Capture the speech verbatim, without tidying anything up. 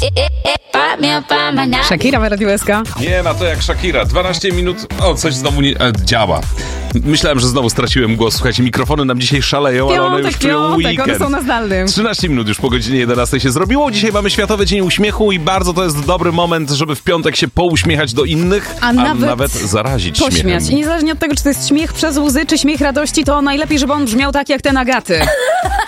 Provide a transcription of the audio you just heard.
Shakira w Radiu S K. Nie na to jak Shakira. dwanaście minut. O, coś znowu nie e, działa. Myślałem, że znowu straciłem głos. Słuchajcie, mikrofony nam dzisiaj szaleją, ale one już czują piątek, weekend. one są na zdalnym. trzynaście minut już po godzinie jedenastej się zrobiło. Dzisiaj mamy Światowy Dzień Uśmiechu i bardzo to jest dobry moment, żeby w piątek się pouśmiechać do innych, a, a nawet, nawet zarazić pośmiać. śmiechem. I niezależnie od tego, czy to jest śmiech przez łzy, czy śmiech radości, to najlepiej, żeby on brzmiał tak jak ten Agaty.